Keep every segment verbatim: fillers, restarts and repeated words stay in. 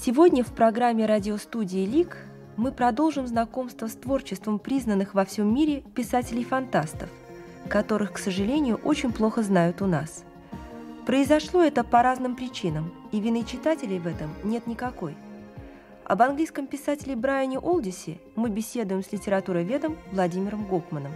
Сегодня в программе радиостудии «Лик» мы продолжим знакомство с творчеством признанных во всем мире писателей-фантастов, которых, к сожалению, очень плохо знают у нас. Произошло это по разным причинам, и вины читателей в этом нет никакой. Об английском писателе Брайане Олдисе мы беседуем с литературоведом Владимиром Гопманом.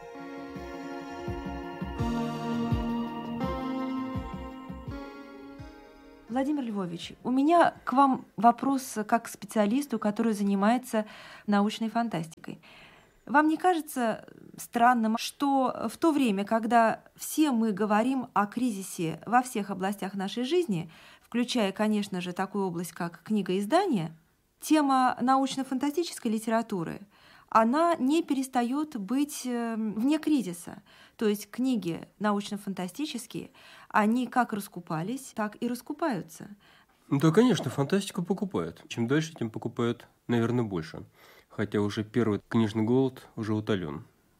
Владимир Львович, у меня к вам вопрос как к специалисту, который занимается научной фантастикой. Вам не кажется странным, что в то время, когда все мы говорим о кризисе во всех областях нашей жизни, включая, конечно же, такую область, как книгоиздание, тема научно-фантастической литературы, она не перестает быть вне кризиса. То есть книги научно-фантастические, они как раскупались, так и раскупаются. Да, конечно, фантастику покупают. Чем дальше, тем покупают, наверное, больше. Хотя уже первый книжный голод уже утолен.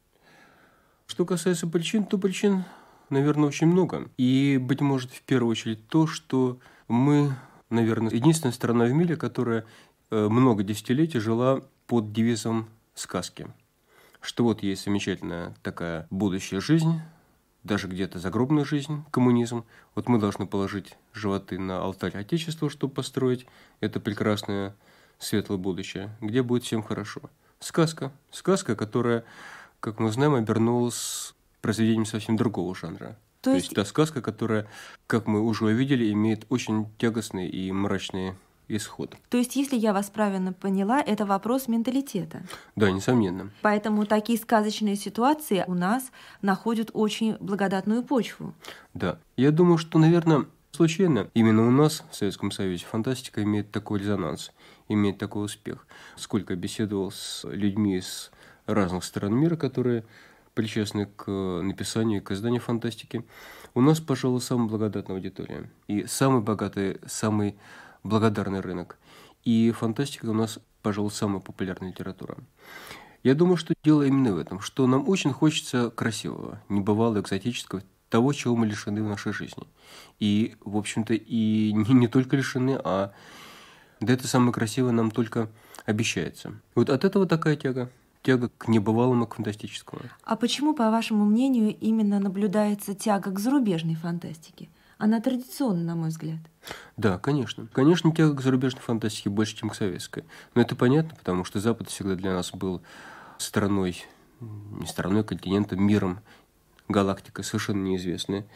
Что касается причин, то причин, наверное, очень много. И, быть может, в первую очередь то, что мы, наверное, единственная страна в мире, которая много десятилетий жила под девизом сказки. Что вот есть замечательная такая будущая жизнь, даже где-то загробная жизнь, коммунизм. Вот мы должны положить животы на алтарь Отечества, чтобы построить это прекрасное светлое будущее, где будет всем хорошо. Сказка. Сказка, которая, как мы знаем, обернулась произведением совсем другого жанра. То, То есть, есть та сказка, которая, как мы уже увидели, имеет очень тягостный и мрачный исход. То есть, если я вас правильно поняла, это вопрос менталитета. Да, несомненно. Поэтому такие сказочные ситуации у нас находят очень благодатную почву. Да. Я думаю, что, наверное, случайно именно у нас, в Советском Союзе, фантастика имеет такой резонанс, имеет такой успех. Сколько беседовал с людьми из разных стран мира, которые причастны к написанию и к изданию фантастики, у нас, пожалуй, самая благодатная аудитория. И самый богатый, самый благодарный рынок. И фантастика у нас, пожалуй, самая популярная литература. Я думаю, что дело именно в этом, что нам очень хочется красивого, небывалого, экзотического, того, чего мы лишены в нашей жизни. И, в общем-то, и не, не только лишены, а да это самое красивое нам только обещается. Вот от этого такая тяга. Тяга к небывалому, к фантастическому. А почему, по вашему мнению, именно наблюдается тяга к зарубежной фантастике? Она традиционна, на мой взгляд. Да, конечно. Конечно, тяга к зарубежной фантастике больше, чем к советской. Но это понятно, потому что Запад всегда для нас был страной, не страной, континентом, миром, галактикой совершенно неизвестной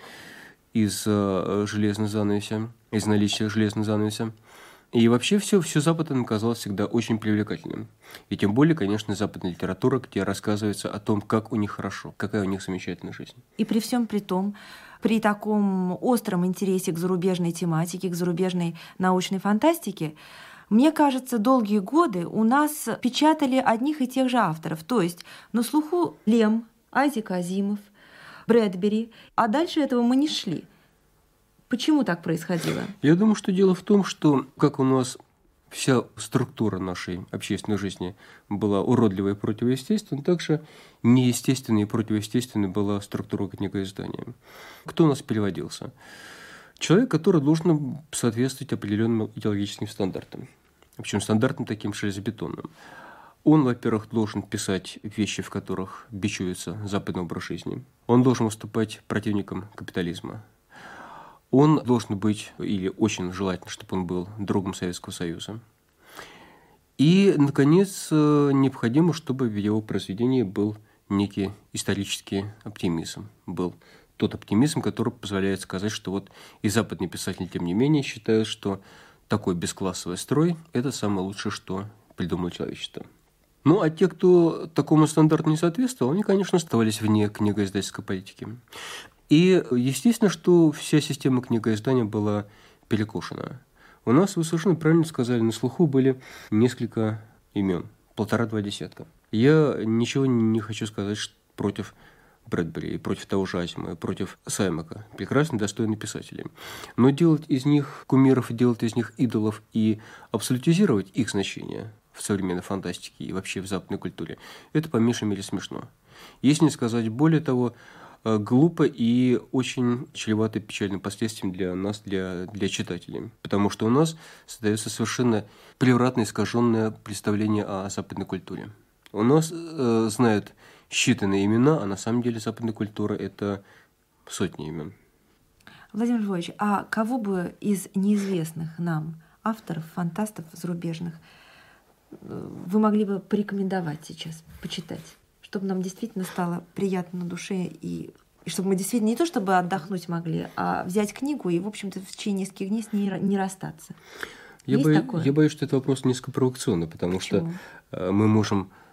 из-за железного занавеса, из наличия железного занавеса. И вообще все, все Запад нам казалось всегда очень привлекательным. И тем более, конечно, западная литература, где рассказывается о том, как у них хорошо, какая у них замечательная жизнь. И при всем при том, при таком остром интересе к зарубежной тематике, к зарубежной научной фантастике, мне кажется, долгие годы у нас печатали одних и тех же авторов. То есть на слуху Лем, Айзек Азимов, Брэдбери, а дальше этого мы не шли. Почему так происходило? Я думаю, что дело в том, что как у нас вся структура нашей общественной жизни была уродливой и противоестественной, так же неестественной и противоестественной была структура книгоиздания. Кто у нас переводился? Человек, который должен соответствовать определенным идеологическим стандартам. Причем стандартам таким железобетонным. Он, во-первых, должен писать вещи, в которых бичуется западный образ жизни. Он должен выступать противником капитализма. Он должен быть, или очень желательно, чтобы он был другом Советского Союза. И, наконец, необходимо, чтобы в его произведении был некий исторический оптимизм. Был тот оптимизм, который позволяет сказать, что вот и западные писатели, тем не менее, считают, что такой бесклассовый строй – это самое лучшее, что придумало человечество. Ну, а те, кто такому стандарту не соответствовал, они, конечно, оставались вне книгоиздательской политики. И естественно, что вся система книгоиздания была перекошена. У нас, вы совершенно правильно сказали, на слуху были несколько имен, полтора-два десятка. Я ничего не хочу сказать против Брэдбери, против того же Азимова, против Саймака. Прекрасные, достойные писатели. Но делать из них кумиров, делать из них идолов и абсолютизировать их значение в современной фантастике и вообще в западной культуре, это по меньшей мере смешно. Если не сказать более того, глупо и очень чревато печальным последствием для нас, для, для читателей. Потому что у нас создается совершенно превратно искаженное представление о западной культуре. У нас э, знают считанные имена, а на самом деле западная культура – это сотни имен. Владимир Львович, а кого бы из неизвестных нам авторов, фантастов зарубежных вы могли бы порекомендовать сейчас почитать, чтобы нам действительно стало приятно на душе и, и чтобы мы действительно не то чтобы отдохнуть могли, а взять книгу и, в общем-то, в течение нескольких дней с ней не расстаться? Я, бо... я боюсь, что это вопрос несколько провокационный, потому Почему? что мы можем